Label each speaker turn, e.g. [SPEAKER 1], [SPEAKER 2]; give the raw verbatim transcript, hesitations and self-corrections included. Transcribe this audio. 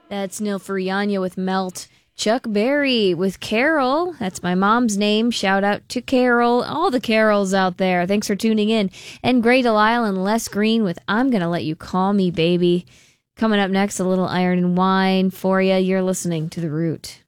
[SPEAKER 1] That's Nilfurianya with Melt. Chuck Berry with Carol. That's my mom's name. Shout out to Carol. All the Carols out there. Thanks for tuning in. And Grey Delisle and Les Green with I'm Gonna Let You Call Me Baby. Coming up next, a little Iron and Wine for you. You're listening to The Root.